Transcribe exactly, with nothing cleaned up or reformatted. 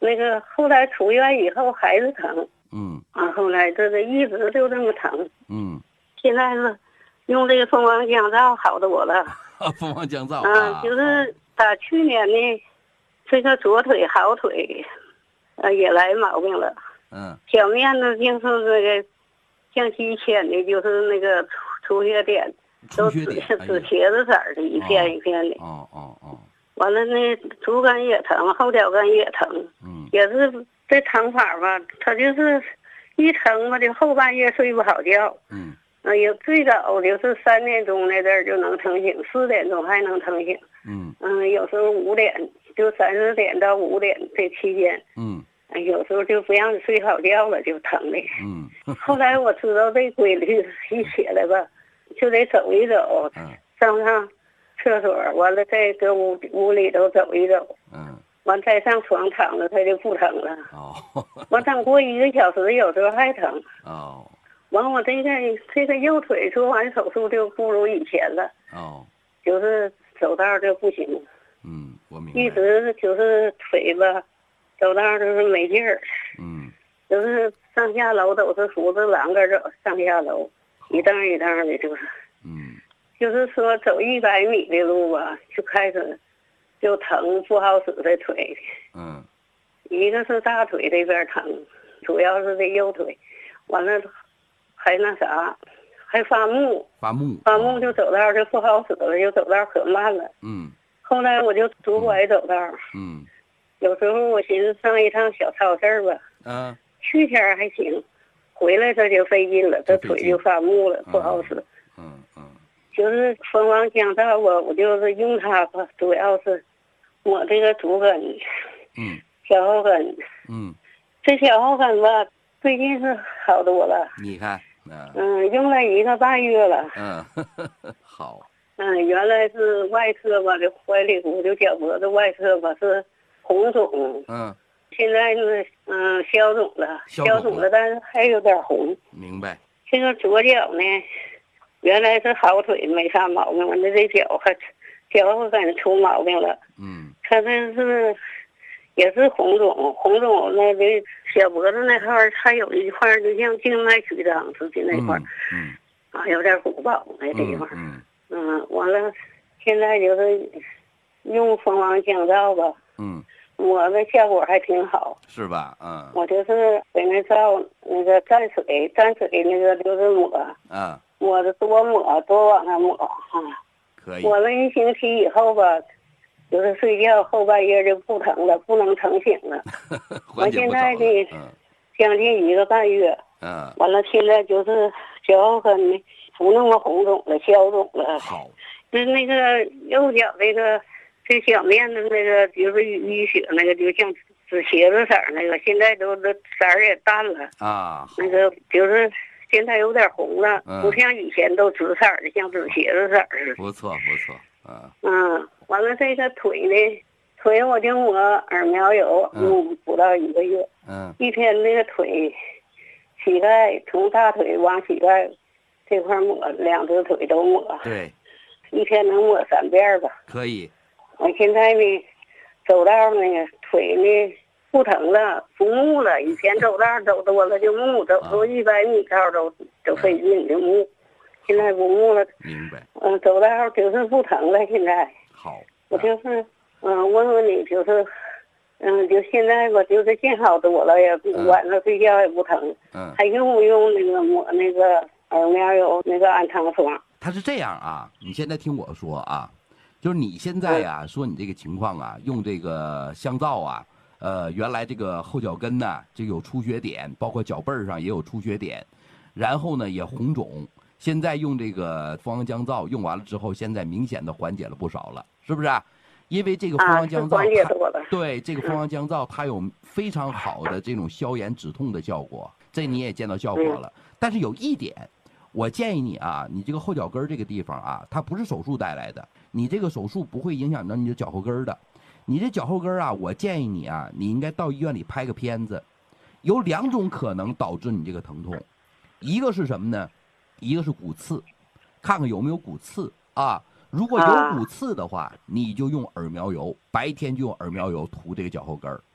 那个后来出院以后还是疼， 嗯啊，后来这个一直就这么疼， 嗯， 现在是用这个蜂王降噪好多了。 蜂王降噪嗯、 啊， 就是打去年呢，这个左腿好腿，呃，也来毛病了。 嗯小面呢，就是那个像之前的，就是那个出出血点，都紫出血点，哎紫呀， 茄子色儿的，一片一片的。 哦哦哦， 完了那足跟也疼，后脚跟也疼， 嗯也是这疼法吧，他就是一疼吧，就后半夜睡不好觉。 嗯嗯，有最早就是三点钟那阵儿就能疼醒，四点钟还能疼醒。 嗯嗯，有时候五点就三四点到五点这期间， 嗯哎有时候就不让你睡好觉了，就疼的。 嗯后来我知道这规律，一起来吧，就得走一走， 嗯上上厕所，完了再搁屋屋里头走一走， 嗯， 完再上床躺着，它就不疼了。 哦我等过一个小时，有时候还疼。 哦完我这个这个右腿做完手术就不如以前了， 哦， 就是走道就不行， 嗯，我明白， 一直就是腿吧，走道就是没劲儿， 嗯就是上下楼都是扶着栏杆走，上下楼一蹬一蹬的，就是嗯就是说走一百米的路吧，就开始就疼，不好使的腿， 嗯一个是大腿这边疼，主要是这右腿，完了还那啥，还发木， 发木， 发木就走道就不好使了，就走道可慢了。 嗯后来我就拄拐走道， 嗯有时候我寻思上一趟小超市吧， 嗯去天儿还行，回来这就费劲了，这腿就发木了，不好使。 嗯嗯就是蜂王降噪吧，我就是用它吧，主要是我这个足跟、 嗯小后跟， 嗯， 这小后跟吧，最近是好多了。 你看，嗯嗯，用了一个半月了。 嗯，好， 嗯，原来是外侧吧，这怀里骨就脚脖子外侧吧是红肿， 嗯， 现在呢，嗯，消肿了， 消肿了消肿了，但是还有点红。 明白， 这个左脚呢，原来是好腿没啥毛病，完了这脚还脚后跟出毛病了。 嗯他这是也是红肿，红肿那这小脖子那块儿还有一块儿就像静脉曲张似的那块儿， 嗯啊，有点鼓包那地方。 嗯嗯，完了，现在就是用蜂王降噪吧， 嗯， 我的效果还挺好。 是吧？嗯我就是给那照那个蘸水，蘸水那个就是抹， 嗯， 抹的多抹多往上抹啊。 可以， 抹了一星期以后吧，就是睡觉后半夜就不疼了，不能疼醒了。我缓解现不少了在的嗯将近一个半月， 嗯， 完了现在就是脚后跟呢不那么红肿了，消肿了。 好， 就是那个右脚这个这小面的那个，就是淤血那个，就像紫茄子色儿那个，现在都都色儿也淡了。 啊，好那个就是现在有点红了， 嗯不像以前都紫色儿的，像紫茄子色儿似的。 不错不错，嗯嗯，完了这个腿呢，腿我就抹耳苗油， 嗯用不到一个月， 嗯一天那个腿，膝盖从大腿往膝盖这块抹，两只腿都抹， 对， 一天能抹三遍吧。 可以， 我现在呢，走道呢，腿呢不疼了，不木了。以前走道走多了就木，走出一百米道都都费劲就木，现在不木了。 明白， 嗯，走道就是不疼了。现在好， 我就是嗯问问你，就是嗯，就现在吧，就是见好多了，也不嗯晚上睡觉也不疼， 嗯， 还用不用那个抹那个耳苗油那个安糖霜？ 他是这样啊，你现在听我说啊，就是你现在呀、说你这个情况啊，用这个香皂啊，呃，原来这个后脚跟呢，这个有出血点，包括脚背儿上也有出血点，然后呢也红肿，现在用这个蜂王降噪用完了之后，现在明显的缓解了不少了，是不是啊？因为这个蜂啊， 王降噪是缓解它， 多了。 对这个蜂王降噪，它有非常好的这种消炎止痛的效果，这你也见到效果了。但是有一点，我建议你啊，你这个后脚跟儿这个地方啊，它不是手术带来的，你这个手术不会影响到你的脚后跟儿的。你这脚后跟儿啊，我建议你啊，你应该到医院里拍个片子。有两种可能导致你这个疼痛，一个是什么呢？一个是骨刺，看看有没有骨刺啊。如果有骨刺的话，你就用耳苗油，白天就用耳苗油涂这个脚后跟儿